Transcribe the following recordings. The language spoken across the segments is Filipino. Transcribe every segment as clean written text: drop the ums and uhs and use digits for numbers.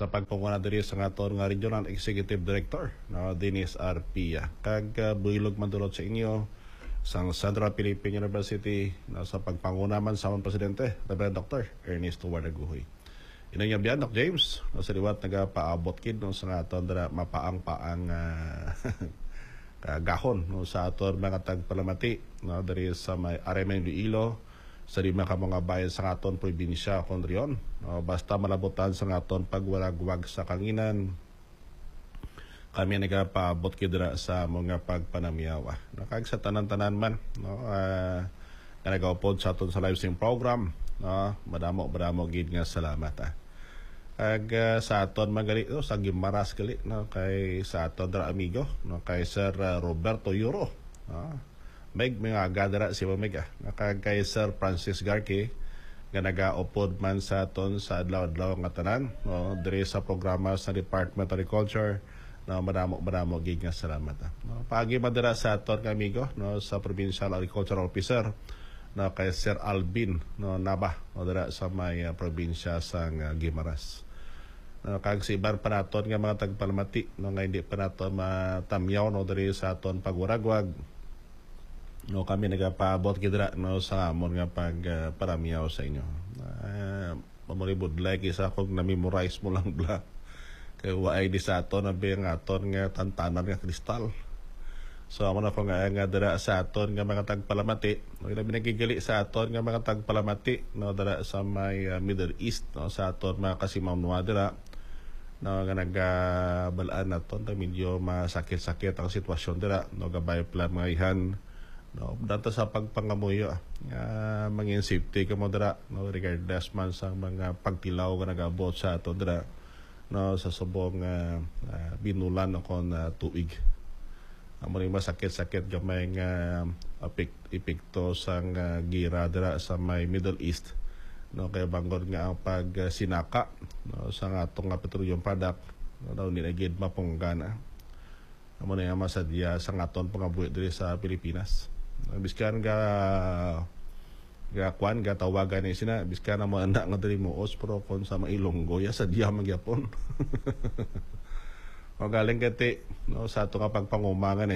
sa pagpunguna diri sa aton nga Regional Executive Director no Dennis R. Pia kag builog man dulot sa inyo sang Central Philippine University no, sa pagpanguna man sa among presidente Reverend Dr. Ernesto Wanaguhoy. Inang yabian Doc James no, sa liwat nagapaabot kid no sa aton dira mapaang-paang gahon no, sa aton mga tagpalamati no, dari sa may Aremen Iloilo sa lima ka mga bayan sa aton probinsya Condrion no, basta malabutan sa aton pagwalagwag sa kanginan kami nagapaabot kidra sa mga pagpanamiyawa no, kag sa tanan-tanan man no, nagaupod sa aton sa live stream program no, madamo gid nga salamat Ag sa aton magali no, sa Gimaras gali no kay sa aton dra amigo no kay Sir Roberto Yuro no meg mga gadara si Omega no, kay Sir Francis Garque nga nagaupod man sa aton sa adlaw-adlaw nga tanan no diri sa programa sa Department of Agriculture no madamo gid nga salamat no paagi madara sa aton nga amigo no sa Provincial Agricultural Officer no kay Sir Alvin no Naba no dira sa may probinsya sa Gimaras. No, kag si iban pa naton nga mga tagpalamati no nga hindi pa naton matamyaw no diri sa aton pagwaragwag no kami nagapaabot kidra no sa amon nga paramyaw sa inyo mamulibod like isa kog na-memorize mo lang bla kay waay di sa aton na ang aton nga tantanan nga kristal so amo na ko nga dira sa aton nga mga tagpalamati no ilabi nagigali sa aton nga mga tagpalamati no dira sa may Middle East no sa aton mga kasimamnua dira no nga nagabalaan naton ta medyo masakit-sakit ang sitwasyon dira no gabay plan mga ihan no data sa pagpangamuyo mangin safety ka mo dira no regardless man sa mga pagtilaw nga nagabot sa aton dira no sa subong binulan kon tuig amo ni masakit-sakit gamay nga epekto sang gira dira sa may Middle East no kay bangod nga ang pagsinaka no sa atong petroleum product no daw ni gid mapunggana amo na masadya sa aton pangabuhi diri sa Pilipinas biskan ga kwan ga tawagan ni sina biskan mo anak nga diri mo ospro kon sa mailonggo ya sadya magyapon o galing kati no sa ato nga pagpangumangan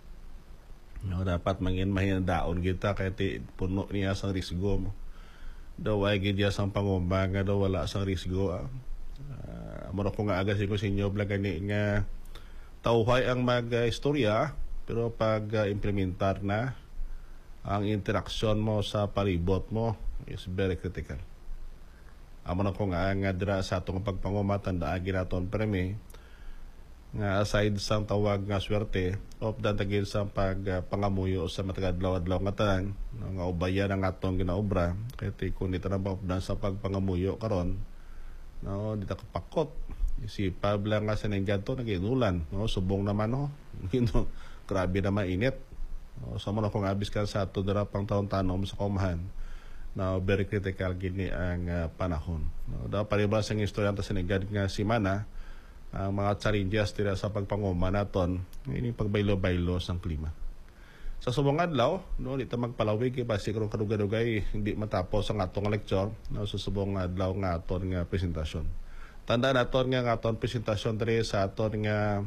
no dapat mangin mahindaon kita kay ti puno niya sa risgo mo daw ay gidya sang pangumanga daw wala sang risgo amo ko nga aga ko sa inyo vlog ni nga tawhay ang mag-istorya pero pag implementar na ang interaksyon mo sa palibot mo is very critical amo na ko nga dira sa atong pagpangumatan daagi naton premi nga aside sa tawag nga swerte of datagil sa pagpangamuyo sa matagadlaw-adlaw nga tanan nga ubayan ang atong ginaobra kay kung dito na ba sa pagpangamuyo karon no dito kapakot isipab lang nga sa nanggadto naginulan no subong naman no grabe na mainit no sa mo na kung abis ka sa ato dira pang taon-tanom sa kumahan na very critical gini ang panahon no daw palibas ang istorya ta sa nagad nga simana ang mga challenges tira sa pagpanguma naton ini pagbaylo-baylo sang klima sa subong adlaw no dito magpalawig kay basi karon kadugay-dugay hindi matapos ang atong lecture no sa subong adlaw nga aton nga presentasyon tanda naton nga aton presentasyon diri sa aton nga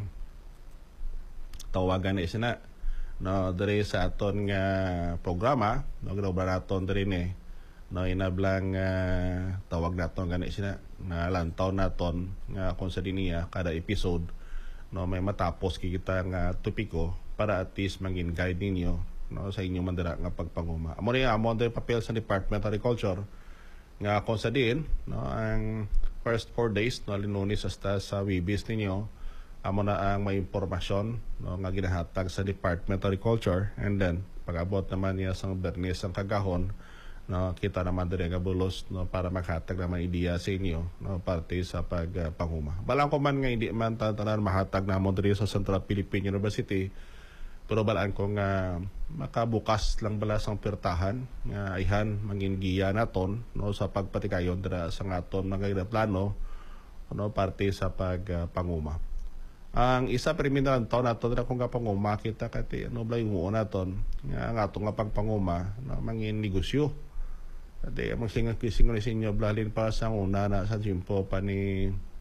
tawagan ni sina no diri sa aton nga programa no ginobra naton diri ni no inablang tawag naton gani sina na lantaw naton nga kung sa diniya kada episode no may matapos kita nga topiko para at least mangin guide ninyo no sa inyo mandira nga pagpanguma amo ni amo ang papel sa Department of Agriculture nga kung sa din no ang first 4 days no Lunes hasta sa Webis ninyo amo na ang may impormasyon no nga ginahatag sa Department of Agriculture and then pag-abot naman niya sa Bernes ang kagahon no kita naman dire nga bulos no para makatag naman ideya sa inyo no parte sa pagpanguma balang ko man nga hindi man tanan mahatag namon dire sa Central Philippine University pero balaan ko nga makabukas lang bala sang pertahan nga ihan mangin giya naton no sa pagpatikayon dira sa aton mga plano no parte sa pagpanguma ang isa kriminal taon nato dira kung panguma kita kati ano blay mo naton nga ang ato nga pagpanguma no mangin negosyo. Ade, ang singon ni sinyo blalin pa sa una na sa simpo pa ni